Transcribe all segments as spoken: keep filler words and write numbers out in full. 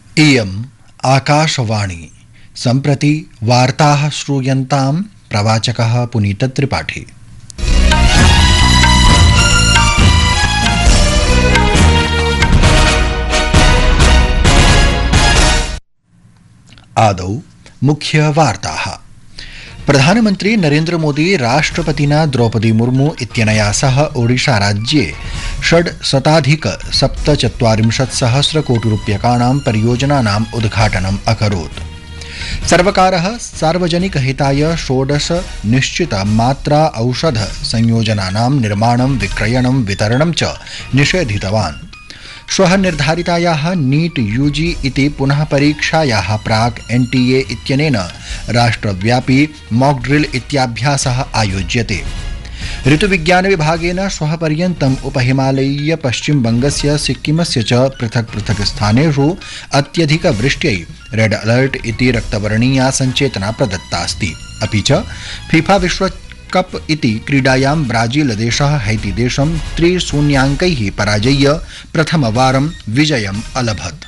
इयम् आकाशवाणी सम्प्रति वार्ताः श्रूयन्तां प्रवाचकः पुनीतत्रिपाठी। आदौ मुख्यवार्ताः। प्रधानमन्त्री नरेन्द्र मोदी राष्ट्रपतिना द्रौपदी मुर्मू इत्यनया सह ओडिशा राज्ये षड्शताधिक सप्तचत्वारिंशत् सहस्र कोटि रूप्यकाणां परियोजनानाम् उद्घाटनम् अकरोत्। सर्वकारः सार्वजनिकहिताय षोडश निश्चित मात्रा औषध संयोजनानां निर्माणं विक्रयणं वितरणं च निषेधितवान्। श्वः निर्धारितायाः नीट यूजी इति पुनः परीक्षायाः प्राक् एनटीए इत्यनेन राष्ट्रव्यापी मॉक ड्रिल इत्याभ्यासः आयोज्यते। ऋतुविज्ञान विभागेन श्वः पर्यन्तम् उपहिमालयीय पश्चिमबङ्गस्य सिक्किमस्य च पृथक् पृथक् स्थानेषु अत्यधिकवृष्ट्यै रेड अलर्ट इति रक्तवर्णीया सञ्चेतना प्रदत्ता अस्ति। अपि च फीफा विश्व कप इति क्रीडायां ब्राजीलदेशः हैतीदेशं त्रिशून्याङ्कैः पराजय्य प्रथमवारं विजयम् अलभत्।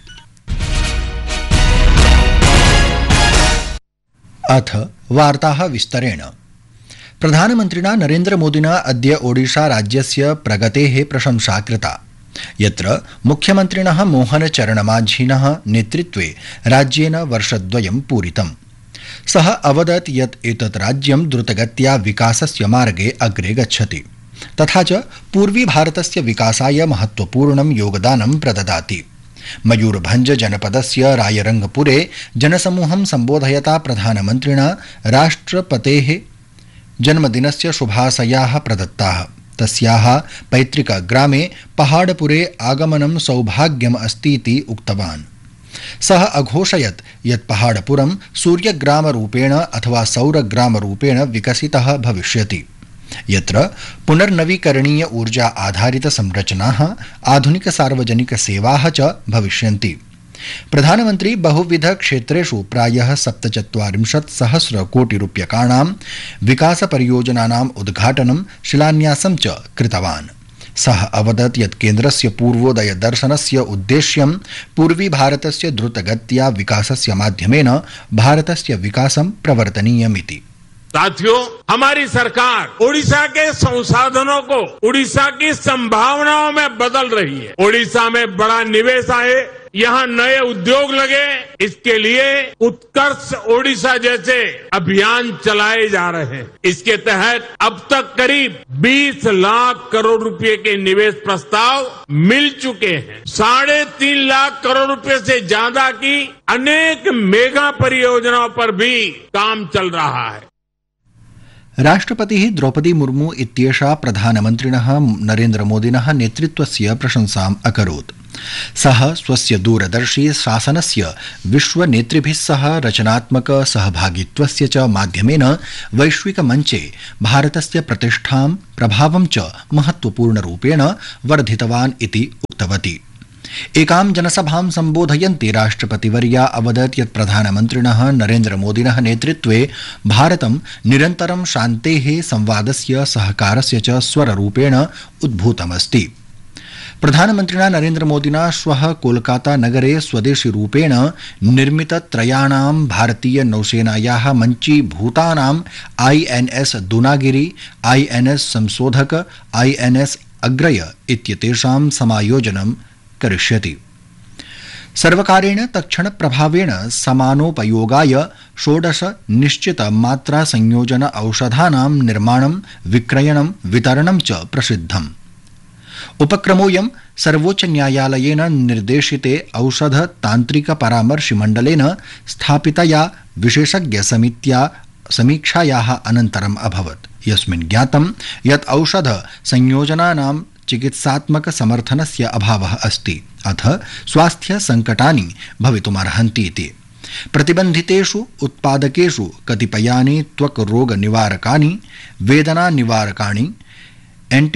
अथ वार्ताः विस्तरेण। प्रधानमन्त्रिणा नरेन्द्र मोदिना अद्य ओडिशा राज्यस्य प्रगतेः प्रशंसा कृता, यत्र मुख्यमन्त्रिणः मोहन चरणमाझिनः नेतृत्वे राज्येन वर्षद्वयं पूरितम्। सः अवदत् यत् एतत् राज्यं द्रुतगत्या विकासस्य मार्गे अग्रे गच्छति, तथा च पूर्वी भारतस्य विकासाय महत्वपूर्णं योगदानं प्रददाति। मयूरभंज जनपदस्य रायरंगपुरे जनसमूहं सम्बोधयता प्रधानमन्त्रिणा राष्ट्रपतेः जन्मदिनस्य शुभाशयाः प्रदत्ताः। तस्याः पैतृकग्रामे पहाड़पुरे आगमनं सौभाग्यम् अस्तीति उक्तवान्। सः अघोषयत् यत् पहाड़पुरं सूर्यग्रामरूपेण अथवा सौरग्रामरूपेण विकसितः भविष्यति, यत्र पुनर्नवीकरणीय ऊर्जा आधारित संरचनाः, आधुनिक सार्वजनिक सेवाः च भविष्यन्ति। प्रधानमन्त्री बहुविध क्षेत्रेषु प्रायः सप्तचत्वारिंशत् सहस्र कोटि रूप्यकाणां विकास परियोजनानाम् उद्घाटनं शिलान्यासं च कृतवान्। सः अवदत् यत् केन्द्रस्य पूर्वोदय दर्शनस्य उद्देश्यं पूर्वी भारतस्य द्रुतगत्या विकासस्य माध्यमेन भारतस्य विकासं प्रवर्तनीयमिति। साथियों, हमारी सरकार ओडिशा के संसाधनों को ओडिशा की संभावनाओं में बदल रही है। ओडिशा में बड़ा निवेश आए, यहाँ नए उद्योग लगे, इसके लिए उत्कर्ष ओडिशा जैसे अभियान चलाए जा रहे हैं। इसके तहत अब तक करीब बीस लाख करोड़ रुपए के निवेश प्रस्ताव मिल चुके हैं। साढ़े तीन लाख करोड़ रुपए से ज्यादा की अनेक मेगा परियोजनाओं पर भी काम चल रहा है। राष्ट्रपतिः द्रौपदी मुर्मू इत्येषा प्रधानमन्त्रिणः नरेन्द्र मोदिनः नेतृत्वस्य प्रशंसाम् अकरोत्। सः स्वस्य दूरदर्शी शासनस्य विश्वनेतृभिः सह रचनात्मक सहभागित्वस्य च माध्यमेन वैश्विकमञ्चे भारतस्य प्रतिष्ठां प्रभावं च महत्वपूर्णरूपेण वर्धितवान् इति उक्तवती। एकां जनसभां सम्बोधयन्ती राष्ट्रपतिवर्या अवदत् यत् प्रधानमन्त्रिणः नरेन्द्र मोदिनः नेतृत्वे भारतं निरन्तरं शान्तेः, संवादस्य, सहकारस्य च स्वररूपेण उद्भूतमस्ति। प्रधानमन्त्रिणा नरेन्द्र मोदिना श्वः कोलकाता नगरे स्वदेशीरूपेण निर्मितत्रयाणां भारतीय नौसेनायाः मञ्चीभूतानाम् आईएनएस दूनागिरी, आईएनएस संशोधक, आईएनएस अग्रय इत्येतेषां समायोजनं करिष्यति। सर्वकारेण तत्क्षण प्रभावेण समानोपयोगाय षोडश निश्चित मात्रा संयोजन औषधानां निर्माणं, विक्रयणं, वितरणं च प्रसिद्धम्। उपक्रमोऽयं सर्वोच्च न्यायालयेन निर्देशिते औषध तान्त्रिक परामर्शिमण्डलेन स्थापितया विशेषज्ञ समित्या समीक्षायाः अनन्तरम् अभवत्, यस्मिन् ज्ञातं यत् औषध संयोजनानां चिकित्सात्मक समर्थनस्य अभावः अस्ति, अथ स्वास्थ्य संकटानि भवितुमर्हन्ति इति। प्रतिबन्धितेषु उत्पादकेषु कतिपयानि त्वक् रोग निवारकानि, वेदना निवारकाणि,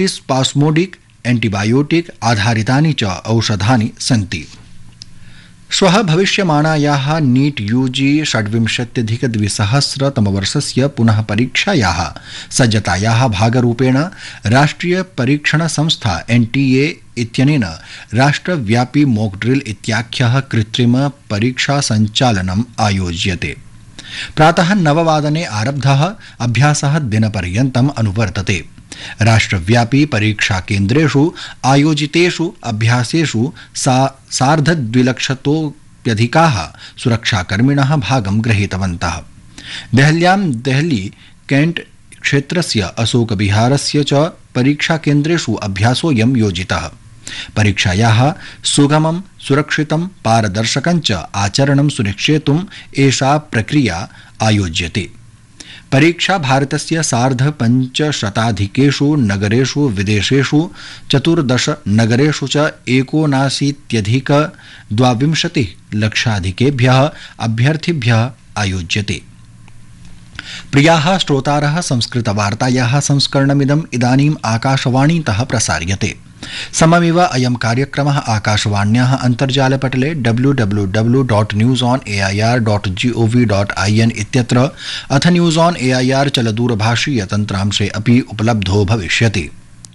एंटीस्पास्मोडिक, एंटीबायोटिक आधारितानि च औषधानि सन्ति। श्वः भविष्यमाणायाः नीट यूजी षड्विंशत्यधिकद्विसहस्रतमवर्षस्य पुनः परीक्षायाः सज्जतायाः भागरूपेण राष्ट्रिय परीक्षण संस्था एनटीए इत्यनेन राष्ट्रव्यापी मॉक ड्रिल इत्याख्यः कृत्रिम परीक्षा सञ्चालनम् आयोज्यते। प्रातः नववादने आरब्धः अभ्यासः दिनपर्यन्तम् अनुवर्तते। राष्ट्रव्यापी परीक्षा केन्द्रेषु आयोजितेषु अभ्यासेषु सा सार्धद्विलक्षतोऽप्यधिकाः सुरक्षाकर्मिणः भागं गृहीतवन्तः। देहल्यां देहली कैंट क्षेत्रस्य अशोकविहारस्य च परीक्षाकेन्द्रेषु अभ्यासोऽयं योजितः। परीक्षायाः सुगमं सुरक्षितं पारदर्शकं च आचरणं सुनिश्चेतुम् एषा प्रक्रिया आयोज्यते। परीक्षा भारतस्य सार्धपञ्चशताधिकेषु नगरेषु विदेशेषु चतुर्दश नगरेषु च एकोनाशीत्यधिक द्वाविंशतिः लक्षाधिकेभ्यः अभ्यर्थिभ्यः आयोज्यते। प्रियाः श्रोतारः, संस्कृतवार्तायाः संस्करणमिदम् इदानीम् आकाशवाणीतः प्रसार्यते। सममेव अयं कार्यक्रमः आकाशवाण्याः अन्तर्जालपटले W W W dot news on A I R dot G O V dot I N इत्यत्र अथ news on A I R चलदूरभाषीय तन्त्रांशे अपि उपलब्धो भविष्यति।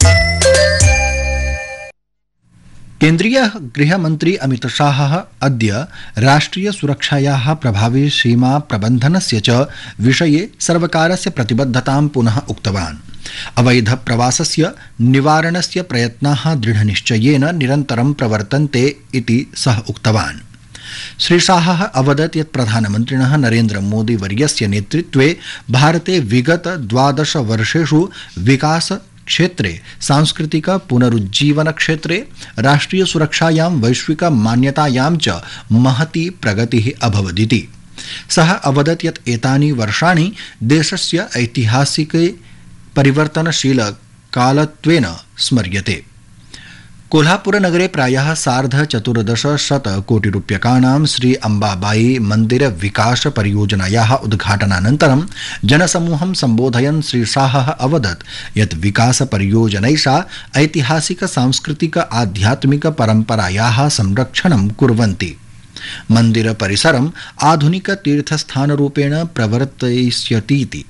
केन्द्रीय गृहमन्त्री अमित शाहः अद्य राष्ट्रिय सुरक्षायाः प्रभावी सीमा प्रबन्धनस्य च विषये सर्वकारस्य प्रतिबद्धतां पुनः उक्तवान्। अवैध प्रवासस्य निवारणस्य प्रयत्नाः दृढनिश्चयेन निरन्तरं प्रवर्तन्ते इति सः उक्तवान्। श्री शाहः अवदत् यत् प्रधानमन्त्रिणः नरेन्द्र मोदी वर्यस्य नेतृत्वे भारते विगत द्वादश वर्षेषु विकास क्षेत्रे, सांस्कृतिक पुनरुज्जीवन क्षेत्रे, राष्ट्रिय सुरक्षायां, वैश्विक मान्यतायां च महती प्रगतिः अभवदिति। सः अवदत् यत् एतानि वर्षाणि देशस्य ऐतिहासिके परिवर्तनशील कालत्वेन स्मर्यते। कोल्हापुरनगरे प्रायः सार्धचतुर्दशशतकोटिरूप्यकाणां श्री अम्बाबाई मन्दिर विकास परियोजनायाः उद्घाटनानन्तरं जनसमूहं सम्बोधयन् श्री शाहः अवदत् यत् विकास परियोजनैषा ऐतिहासिक सांस्कृतिक आध्यात्मिक परम्परायाः संरक्षणं कुर्वन्ति। मन्दिर परिसरम् आधुनिक तीर्थस्थानरूपेण प्रवर्तयिष्यतीति।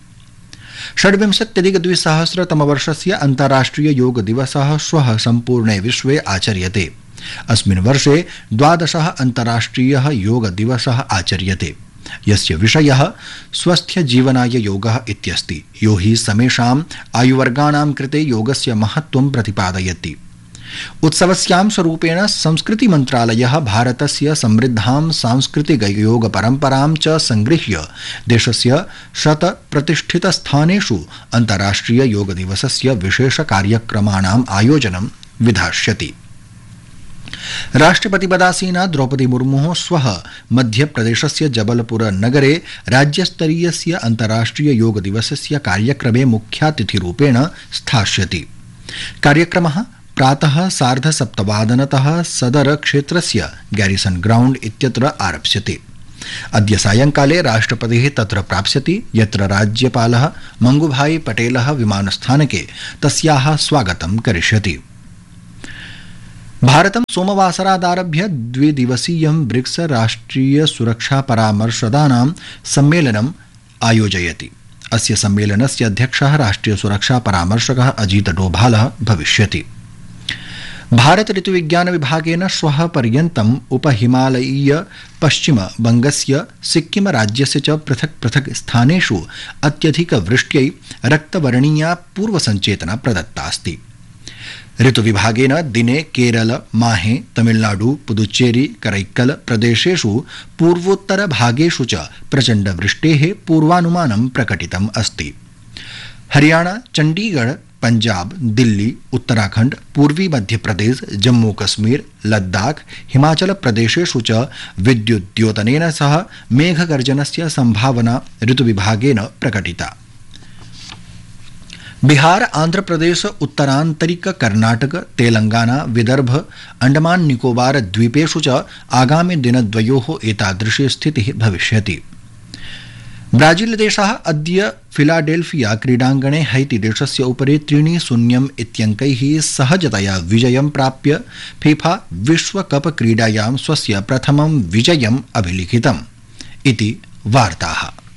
षड्विंशत्यधिकद्विसहस्रतमवर्षस्य अन्ताराष्ट्रिय योग दिवसः श्वः सम्पूर्णे विश्वे आचर्यते। अस्मिन् वर्षे द्वादशः अन्ताराष्ट्रियः योग दिवसः आचर्यते, यस्य विषयः स्वस्थ्यजीवनाय योगः इत्यस्ति, यो हि समेषाम् आयुवर्गाणां कृते योगस्य महत्त्वं प्रतिपादयति। उत्सवस्यांशरूपेण संस्कृतिमन्त्रालयः भारतस्य समृद्धां सांस्कृतिकयोगपरम्परां च संगृह्य देशस्य शतप्रतिष्ठितस्थानेषु अन्ताराष्ट्रिययोगदिवसस्य विशेषकार्यक्रमाणाम् आयोजनं विधास्यति। राष्ट्रपतिपदासीना द्रौपदी मुर्मुः श्वः मध्यप्रदेशस्य जबलपुर नगरे राज्यस्तरीयस्य अन्ताराष्ट्रिययोगदिवसस्य कार्यक्रमे मुख्यातिथिरूपेण स्थास्यति। कार्यक्रमः प्रातः सार्धसप्तवादनतः सदर क्षेत्रस्य गैरिसन ग्राउंड इत्यत्र आरप्स्यते। अद्य सायंकाले राष्ट्रपतिः तत्र प्राप्स्यति, यत्र राज्यपालः मंगुभाई पटेलः विमानस्थानके तस्याः स्वागतं करिष्यति। भारतं सोमवासरादारभ्य द्विदिवसीयं ब्रिक्स राष्ट्रिय सुरक्षा परामर्शदानां सम्मेलनम् आयोजयति। अस्य सम्मेलनस्य अध्यक्षः राष्ट्रिय सुरक्षा परामर्शकः अजीत डोभालः भविष्यति। भारत ऋतुविज्ञान विभागेन श्वः पर्यन्तम् उपहिमालयीय पश्चिम बंगस्य सिक्किम राज्यस्य च पृथक् पृथक् स्थानेषु अत्यधिक वृष्ट्यै रक्तवर्णीया पूर्वसञ्चेतना प्रदत्तास्ति। ऋतुविभागेन दिने केरल, माहे, तमिलनाडु, पुदुच्चेरी, करैक्कल प्रदेशेषु पूर्वोत्तर भागेषु च प्रचण्ड वृष्टेः पूर्वानुमानं प्रकटितम् अस्ति। हरियाणा, चण्डीगढ़, पंजाब, दिल्ली, उत्तराखंड, पूर्वी मध्यप्रदेश, जम्मू कश्मीर, लद्दाख, हिमाचल प्रदेशेषु च विद्युद्योतनेन सह मेघगर्जनस्य संभावना ऋतुविभागेन प्रकटिता। बिहार, आंध्र प्रदेश, उत्तरांतरिक कर्नाटक, तेलंगाना, विदर्भ, अंडमान निकोबार द्वीपेषु च आगामि दिनद्वयोः एतादृशी स्थितिः भविष्यति। ब्राजीलदेशः अद्य फिलाडेल्फिया क्रीडाङ्गणे हैतीदेशस्य उपरि त्रीणि शून्यम् इत्यङ्कैः सहजतया विजयं प्राप्य फीफा विश्वकप क्रीडायां स्वस्य प्रथमं विजयम् अभिलिखितम् इति वार्ताः।